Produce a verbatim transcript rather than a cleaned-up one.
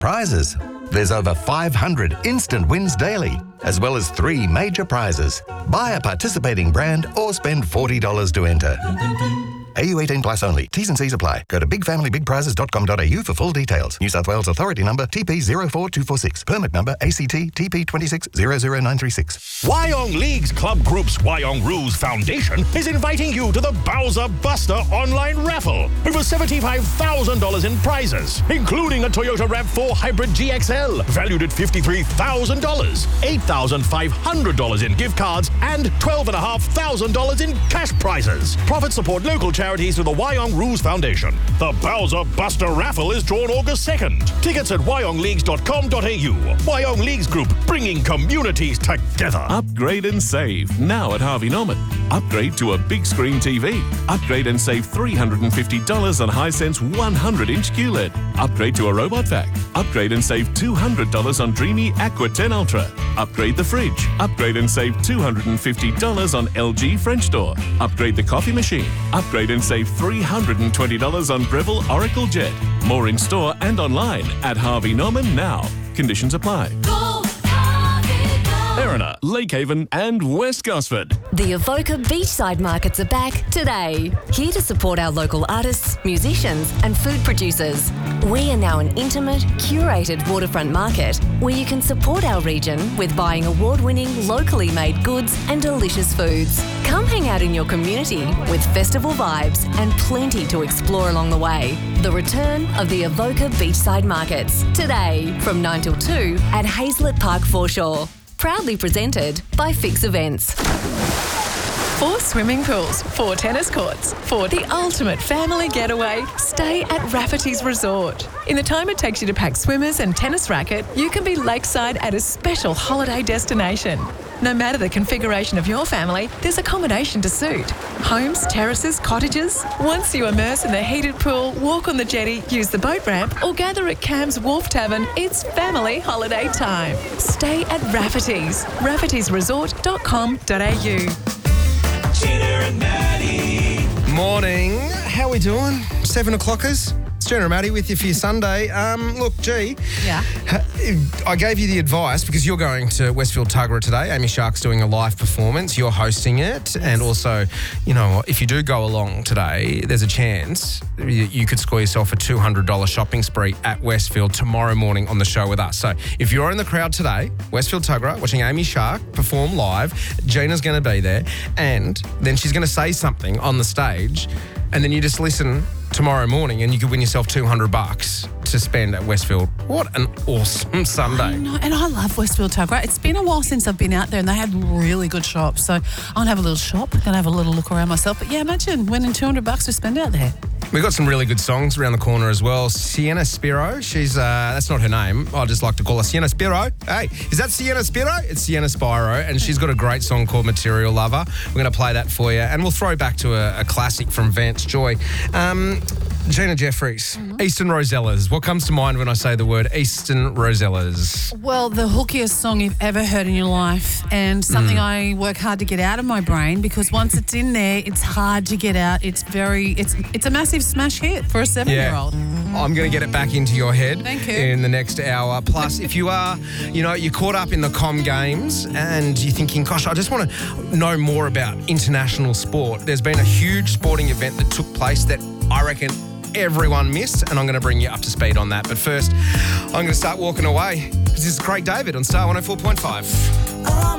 Prizes. There's over five hundred instant wins daily, as well as three major prizes. Buy a participating brand or spend forty dollars to enter. A U eighteen plus only. T's and C's apply. Go to big family big prizes dot com dot a u for full details. New South Wales Authority number T P zero four two four six. Permit number A C T T P two six zero zero nine three six. Wyong Leagues Club Group's Wyong Roos Foundation is inviting you to the Bowser Buster online raffle. Over seventy-five thousand dollars in prizes, including a Toyota RAV four Hybrid G X L, valued at fifty-three thousand dollars, eight thousand five hundred dollars in gift cards, and twelve thousand five hundred dollars in cash prizes. Profits support local charities through the Wyong Roos Foundation. The Bowser Buster raffle is drawn August second. Tickets at wyong leagues dot com dot a u. Wyong Leagues Group, bringing communities together. Upgrade and save now at Harvey Norman. Upgrade to a big screen T V. Upgrade and save three hundred fifty dollars on Hisense one hundred inch Q L E D. Upgrade to a robot vac. Upgrade and save two hundred dollars on Dreamy Aqua ten Ultra. Upgrade the fridge. Upgrade and save two hundred fifty dollars on L G French door. Upgrade the coffee machine. Upgrade and save three hundred twenty dollars on Breville Oracle Jet. More in store and online at Harvey Norman now. Conditions apply. Go, Harvey, go. Erina, Lakehaven and West Gosford. The Avoca Beachside Markets are back today. Here to support our local artists, musicians and food producers. We are now an intimate, curated waterfront market where you can support our region with buying award-winning, locally made goods and delicious foods. Come hang out in your community with festival vibes and plenty to explore along the way. The return of the Avoca Beachside Markets today from nine till two at Hazlett Park Foreshore. Proudly presented by Fix Events. Four swimming pools, four tennis courts. For the ultimate family getaway, stay at Rafferty's Resort. In the time it takes you to pack swimmers and tennis racket, you can be lakeside at a special holiday destination. No matter the configuration of your family, there's accommodation to suit. Homes, terraces, cottages. Once you immerse in the heated pool, walk on the jetty, use the boat ramp, or gather at Cam's Wharf Tavern, it's family holiday time. Stay at Rafferty's. raffertys resort dot com dot a u. Gina and Maddie. Morning. How we doing? Seven o'clockers. It's Gina and Maddie with you for your Sunday. Um, look, G. Yeah. I gave you the advice because you're going to Westfield Tuggerah today. Amy Shark's doing a live performance. You're hosting it. And also, you know, if you do go along today, there's a chance you could score yourself a two hundred dollars shopping spree at Westfield tomorrow morning on the show with us. So if you're in the crowd today, Westfield Tuggerah, watching Amy Shark perform live, Gina's going to be there. And then she's going to say something on the stage. And then you just listen tomorrow morning and you could win yourself two hundred bucks to spend at Westfield. What an awesome Sunday. I know, and I love Westfield Tuggerah. It's been a while since I've been out there and they had really good shops. So I'm going to have a little shop, going to have a little look around myself. But yeah, imagine winning two hundred bucks to spend out there. We've got some really good songs around the corner as well. Sienna Spiro, she's, uh, that's not her name. I just like to call her Sienna Spiro. Hey, is that Sienna Spiro? It's Sienna Spiro, and she's got a great song called Material Lover. We're going to play that for you, and we'll throw back to a, a classic from Vance Joy. Um, Gina Jeffries, mm-hmm. Eastern Rosellas. What comes to mind when I say the word Eastern Rosellas? Well, the hookiest song you've ever heard in your life, and something mm. I work hard to get out of my brain because once it's in there, it's hard to get out. It's very, it's it's a massive smash hit for a seven-year-old. Yeah. I'm going to get it back into your head Thank you. in the next hour. Plus, if you are, you know, you're caught up in the Com Games and you're thinking, gosh, I just want to know more about international sport. There's been a huge sporting event that took place that I reckon everyone missed, and I'm going to bring you up to speed on that. But first, I'm going to start walking away because this is Craig David on Star one oh four point five. Oh,